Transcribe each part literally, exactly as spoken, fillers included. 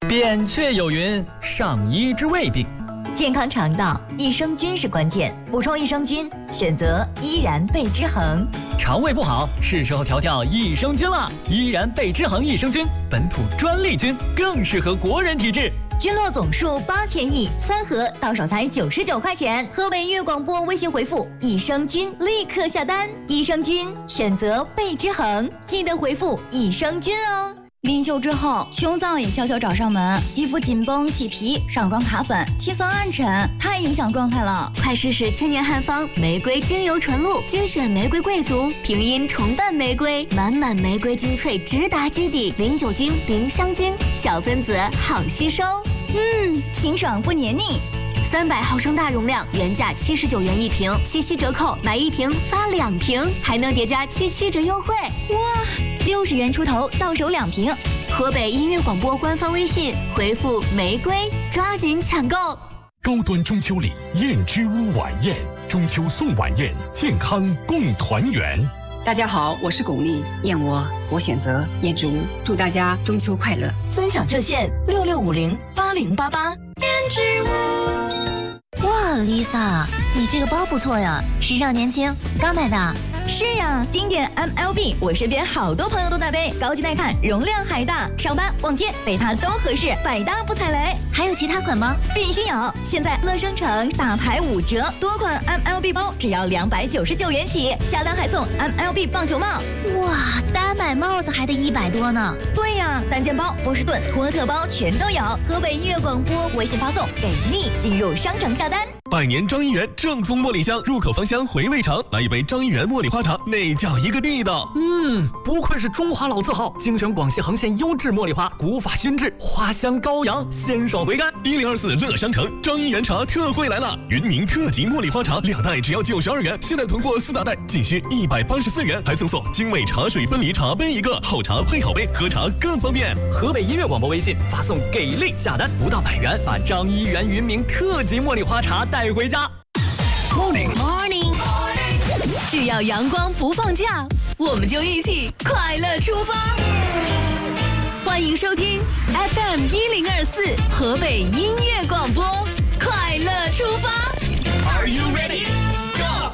扁鹊有云：上医之未病。 健康肠道，益生菌是关键。补充益生菌，选择依然贝之恒。 肠胃不好，是时候调调益生菌了。依然贝之恒益生菌，本土专利菌，更适合国人体质。 菌落总数八千亿，三盒到手才九十九块钱。河北音乐广播微信回复益生菌，立刻下单。益生菌选择贝之恒，记得回复益生菌哦。 临休之后，穷燥也悄悄找上门，肌肤紧绷、起皮、上妆卡粉、气色暗沉，太影响状态了。 快试试千年汉方玫瑰精油纯露，精选玫瑰贵族，平阴重瓣玫瑰，满满玫瑰精粹直达基底，零酒精、零香精，小分子好吸收。 嗯，清爽不黏腻。 三百毫升大容量，原价七十九元一瓶，七七折扣，买一瓶发两瓶，还能叠加七七折优惠。 哇，六十元出头到手两瓶。 河北音乐广播官方微信回复玫瑰，抓紧抢购。 高端中秋礼，燕之屋晚宴，中秋送晚宴，健康共团圆。 大家好，我是巩俐，燕窝我选择燕之屋，祝大家中秋快乐。 尊享热线六六五零八零八八。燕之屋。 哇 ，Lisa， 你这个包不错呀，时尚年轻，刚买的。 是呀，经典 M L B， 我身边好多朋友都在背，高级耐看，容量还大，上班逛街背它都合适，百搭不踩雷。 还有其他款吗？ 必须有！现在乐生城大牌五折，多款 M L B 包只要两百九十九元起，下单还送 M L B 棒球帽。 哇，单买帽子还得一百多呢。 对呀，单肩包、波士顿、托特包全都有。河北音乐广播微信发送给力，进入商城下单。 百年张一元正宗茉莉香，入口芳香，回味长。来一杯张一元茉莉花茶，那叫一个地道。 嗯，不愧是中华老字号，精选广西恒县优质茉莉花，古法熏制，花香高扬，鲜爽回甘。 一零二四乐商城张一元茶特惠来了，云宁特级茉莉花茶两袋只要九十二元，现在囤货四大袋仅需一百八十四元，还赠送精美茶水分离茶杯一个，好茶配好杯，喝茶更方便。 河北音乐广播微信发送给力下单，不到百元，把张一元云明特级茉莉花茶带回家。 Morning Morning， 只要阳光不放假，我们就一起快乐出发。欢迎收听 F M 一零二四河北音乐广播，快乐出发。 Are you ready? Go！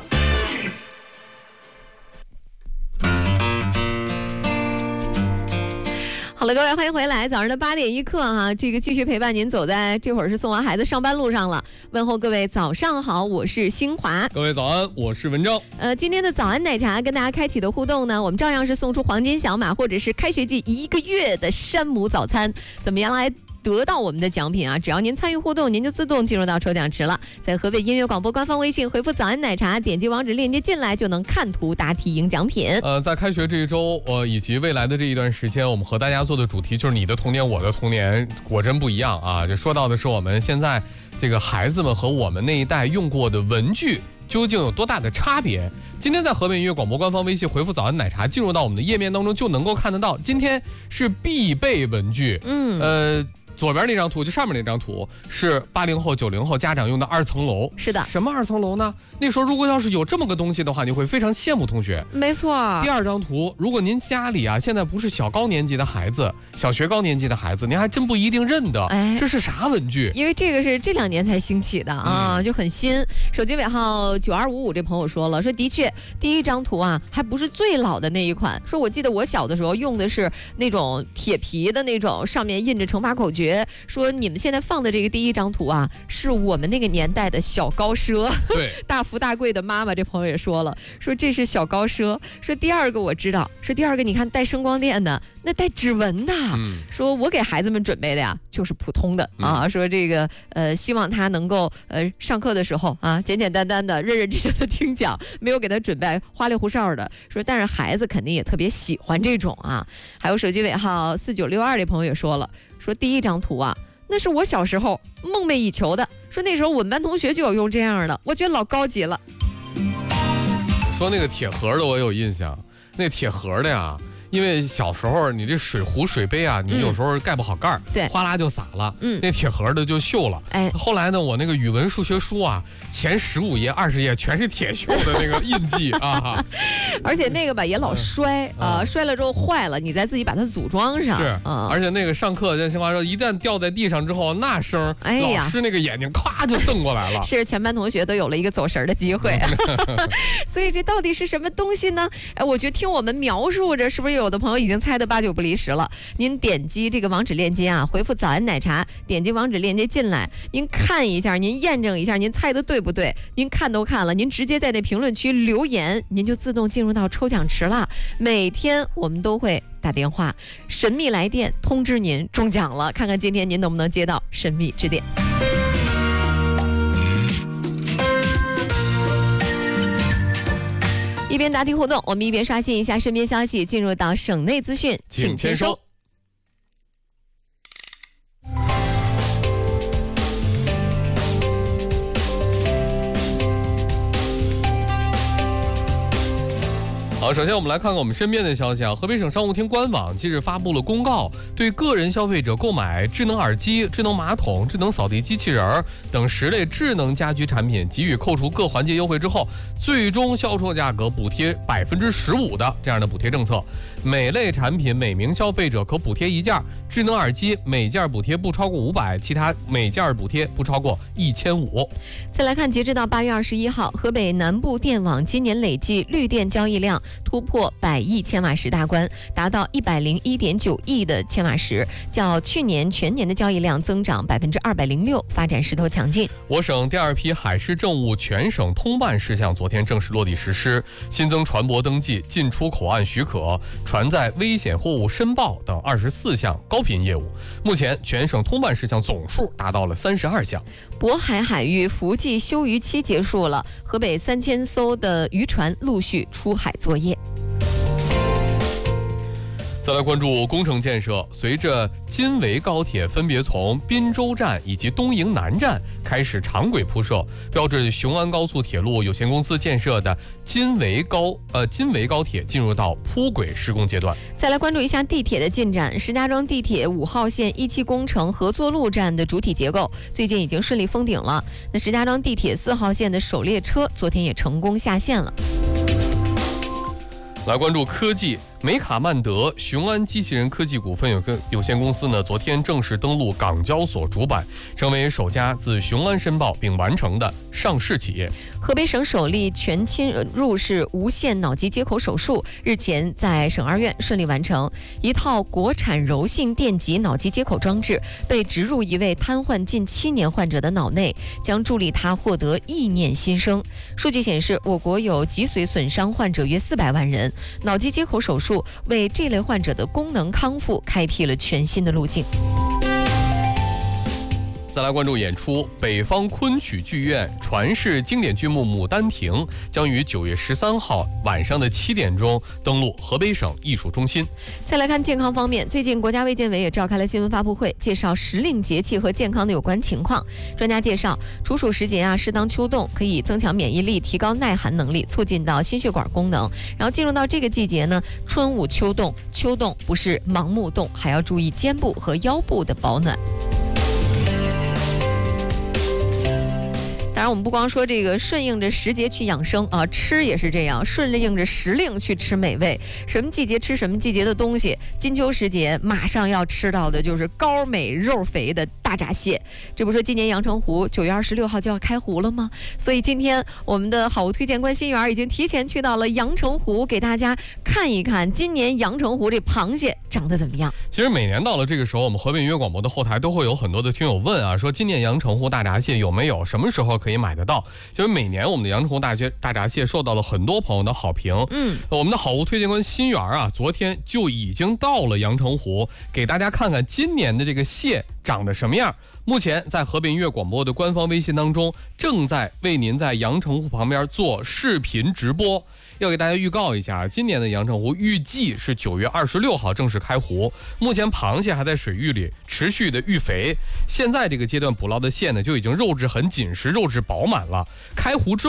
好了，各位，欢迎回来。早上的八点一刻哈，这个继续陪伴您走在这会儿是送完孩子上班路上了。问候各位早上好，我是新华。 各位早安，我是文章。 呃，今天的早安奶茶跟大家开启的互动呢，我们照样是送出黄金小马或者是开学季一个月的山姆早餐，怎么样来得到我们的奖品啊？只要您参与互动，您就自动进入到抽奖池了。在河北音乐广播官方微信回复早安奶茶，点击网址链接进来就能看图答题赢奖品。 呃，在开学这一周呃以及未来的这一段时间，我们和大家做的主题就是你的童年我的童年果真不一样啊。这说到的是我们现在这个孩子们和我们那一代用过的文具究竟有多大的差别。今天在河北音乐广播官方微信回复早安奶茶，进入到我们的页面当中就能够看得到，今天是必备文具。 嗯， 呃左边那张图就上面那张图是八零后九零后家长用的二层楼。 是的。 什么二层楼呢？那时候如果要是有这么个东西的话，你会非常羡慕同学。 没错。 第二张图，如果您家里啊现在不是小高年级的孩子，小学高年级的孩子，您还真不一定认得。 哎， 这是啥文具？ 因为这个是这两年才兴起的啊，嗯、就很新。手机尾号九二五五这朋友说了，说的确第一张图啊还不是最老的那一款，说我记得我小的时候用的是那种铁皮的那种，上面印着乘法口诀，说你们现在放的这个第一张图啊是我们那个年代的小高奢。 对， 大福大贵的妈妈这朋友也说了，说这是小高奢。说第二个我知道，说第二个你看带声光电的，那带指纹的、嗯、说我给孩子们准备的呀就是普通的、嗯、啊，说这个呃希望他能够呃上课的时候啊简简单单的认认真真的听讲，没有给他准备花里胡哨的。说但是孩子肯定也特别喜欢这种啊。还有手机尾号四九六二这朋友也说了，说第一张图啊那是我小时候梦寐以求的，说那时候我们班同学就有用这样的，我觉得老高级了。 说那个铁盒的我有印象，那铁盒的呀因为小时候你这水壶、水杯啊，你有时候盖不好盖儿， 对， 哗啦就洒了， 嗯， 那铁盒的就锈了。 哎， 后来呢，我那个语文、数学书啊，前十五页、二十页全是铁锈的那个印记啊， 而且那个吧也老摔啊、呃，摔了之后坏了，你再自己把它组装上。 是啊、嗯， 而且那个上课，像新华说，一旦掉在地上之后，那声， 哎呀， 老师那个眼睛咵就瞪过来了， 是全班同学都有了一个走神的机会。所以这到底是什么东西呢？哎，我觉得听我们描述着，是不是有的朋友已经猜得八九不离十了？您点击这个网址链接啊，回复早安奶茶，点击网址链接进来，您看一下，您验证一下，您猜的对不对？您看都看了，您直接在那评论区留言，您就自动进入到抽奖池了。每天我们都会打电话，神秘来电通知您中奖了，看看今天您能不能接到神秘致电。一边答题互动，我们一边刷新一下身边消息，进入到省内资讯， 请签收。好，首先我们来看看我们身边的消息啊。河北省商务厅官网近日发布了公告，对个人消费者购买智能耳机、智能马桶、智能扫地机器人等十类智能家居产品给予扣除各环节优惠之后，最终销售价格补贴百分之十五的这样的补贴政策。每类产品每名消费者可补贴一件，智能耳机每件补贴不超过五百，其他每件补贴不超过一千五。 再来看，截至到八月二十一号，河北南部电网今年累计绿电交易量突破百亿千瓦时大关，达到一百零一点九亿的千瓦时，较去年全年的交易量增长百分之二百零六，发展势头强劲。 我省第二批海事政务全省通办事项昨天正式落地实施，新增船舶登记、进出口岸许可、船载危险货物申报等二十四项高频业务。目前全省通办事项总数达到了三十二项。 渤海海域伏季休渔期结束了，河北三千艘的渔船陆续出海作业。 再来关注工程建设，随着金维高铁分别从滨州站以及东营南站开始长轨铺设，标志雄安高速铁路有限公司建设的金维高呃金维高铁进入到铺轨施工阶段。 再来关注一下地铁的进展，石家庄地铁五号线一期工程合作路站的主体结构最近已经顺利封顶了。那石家庄地铁四号线的首列车昨天也成功下线了。 来关注科技，美卡曼德雄安机器人科技股份有有限公司呢，昨天正式登陆港交所主板，成为首家自雄安申报并完成的上市企业。 河北省首例全侵入式无线脑机接口手术日前在省二院顺利完成，一套国产柔性电极脑机接口装置被植入一位瘫痪近七年患者的脑内，将助力他获得意念新生。数据显示，我国有脊髓损伤患者约四百万人，脑机接口手术为这类患者的功能康复开辟了全新的路径。 再来关注演出，北方昆曲剧院传世经典剧目《牡丹亭》将于九月十三号晚上的七点钟登陆河北省艺术中心。 再来看健康方面，最近国家卫健委也召开了新闻发布会，介绍时令节气和健康的有关情况。专家介绍，处暑时节啊，适当秋冻可以增强免疫力，提高耐寒能力，促进到心血管功能。然后进入到这个季节呢，春捂秋冻，秋冻不是盲目冻，还要注意肩部和腰部的保暖。当然，我们不光说这个顺应着时节去养生啊，吃也是这样，顺应着时令去吃美味。什么季节吃什么季节的东西。金秋时节马上要吃到的就是高美肉肥的大闸蟹。这不说今年阳澄湖九月二十六号就要开湖了吗？所以今天我们的好物推荐官心源已经提前去到了阳澄湖，给大家看一看今年阳澄湖这螃蟹长得怎么样。 其实每年到了这个时候，我们河北音乐广播的后台都会有很多的听友问啊，说今年阳澄湖大闸蟹有没有，什么时候可以买得到？就是每年我们的阳澄湖大蟹大闸蟹受到了很多朋友的好评。 嗯， 我们的好物推荐官心源啊，昨天就已经到了阳澄湖，给大家看看今年的这个蟹长得什么样。目前在河北音乐广播的官方微信当中，正在为您在阳澄湖旁边做视频直播。要给大家预告一下，今年的阳澄湖预计是九月二十六号正式开湖。目前螃蟹还在水域里持续的育肥，现在这个阶段捕捞的蟹呢，就已经肉质很紧实，肉质饱满了。开湖之后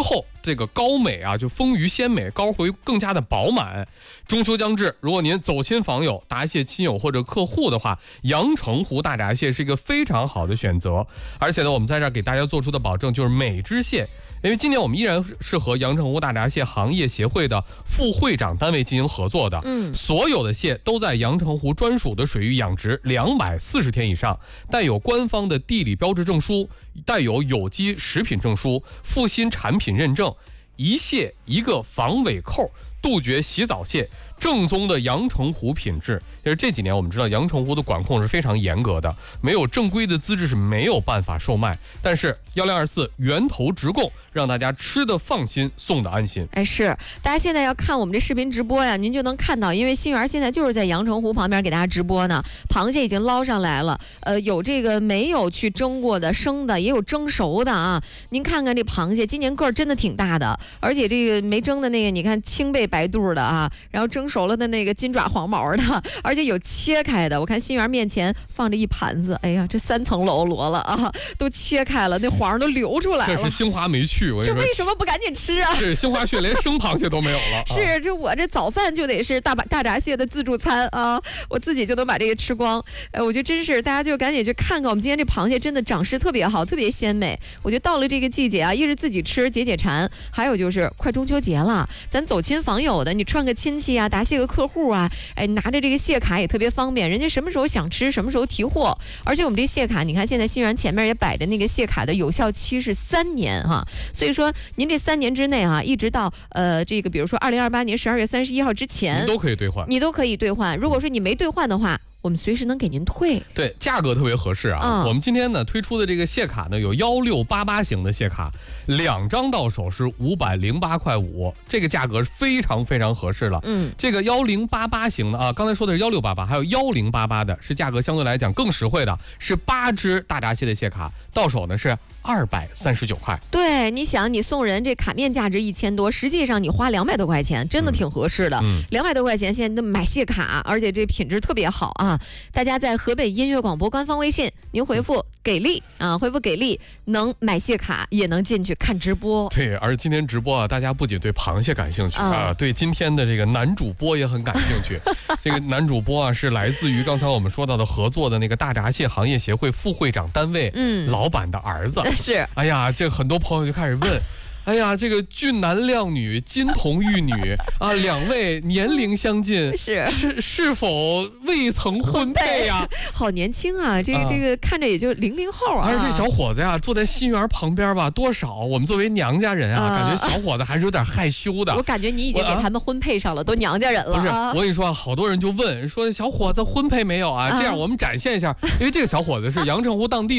这个膏美啊，就丰腴鲜美，膏会更加的饱满。中秋将至，如果您走亲访友、答谢亲友或者客户的话，阳澄湖大闸蟹是一个非常好的选择。而且呢，我们在这儿给大家做出的保证就是每只蟹，因为今年我们依然是和阳澄湖大闸蟹行业协会的副会长单位进行合作的，嗯，所有的蟹都在阳澄湖专属的水域养殖两百四十天以上，带有官方的地理标志证书，带有有机食品证书，复兴产品认证，一蟹一个防尾扣，杜绝洗澡蟹，正宗的阳澄湖品质。就是这几年我们知道阳澄湖的管控是非常严格的，没有正规的资质是没有办法售卖，但是幺零二四源头直供，让大家吃的放心，送的安心。 哎，是大家现在要看我们这视频直播呀，您就能看到，因为新源现在就是在阳澄湖旁边给大家直播呢，螃蟹已经捞上来了，呃，有这个没有去蒸过的生的，也有蒸熟的啊。您看看这螃蟹，今年个儿真的挺大的，而且这个没蒸的那个，你看青背白肚的啊，然后蒸熟了的那个金爪黄毛的，而且有切开的。我看新源面前放着一盘子，哎呀，这三层楼摞了啊，都切开了，那黄都流出来了。 这是兴华没去，我这为什么不赶紧吃啊？ 是兴华穴连生螃蟹都没有了。 是，这我这早饭就得是大把大闸蟹的自助餐啊，我自己就能把这个吃光。哎，我觉得真是大家就赶紧去看看，我们今天这螃蟹真的长势特别好，特别鲜美。我觉得到了这个季节啊，一是自己吃解解馋，还有就是快中秋节了，咱走亲访友的，你串个亲戚啊，答谢个客户啊，哎，拿着这个蟹卡也特别方便，人家什么时候想吃什么时候提货。而且我们这蟹卡，你看现在新源前面也摆着那个蟹卡的有效期是三年哈，所以说您这三年之内啊，一直到呃这个比如说二零二八年十二月三十一号之前， 你都可以兑换， 你都可以兑换。如果说你没兑换的话，我们随时能给您退。 对，价格特别合适啊、嗯、我们今天呢推出的这个蟹卡呢有幺六八八型的蟹卡，两张到手是五百零八块五，这个价格是非常非常合适了。嗯，这个幺零八八型的啊，刚才说的是幺六八八，还有幺零八八的，是价格相对来讲更实惠的，是八只大闸蟹的蟹卡，到手呢是二百三十九块。 对，你想你送人这卡面价值一千多，实际上你花两百多块钱，真的挺合适的。两百、嗯、多块钱现在买蟹卡，而且这品质特别好啊！大家在河北音乐广播官方微信，您回复给力啊，回复给力，能买蟹卡也能进去看直播。 对，而今天直播啊，大家不仅对螃蟹感兴趣、嗯、啊，对今天的这个男主播也很感兴趣。这个男主播啊，是来自于刚才我们说到的合作的那个大闸蟹行业协会副会长单位，嗯，老板的儿子。 是， 哎呀，这很多朋友就开始问。哎呀，这个俊男靓女、金童玉女啊，两位年龄相近， 是是是否未曾婚配呀、啊？ 好年轻啊，这个、啊、这个看着也就零零后啊。 而这小伙子呀，坐在新园旁边吧，多少我们作为娘家人啊，啊感觉小伙子还是有点害羞的。 我感觉你已经给他们婚配上了，啊、都娘家人了。 不是， 啊、 我跟你说啊，好多人就问说小伙子婚配没有啊？啊这样我们展现一下，因为这个小伙子是阳澄湖当地的。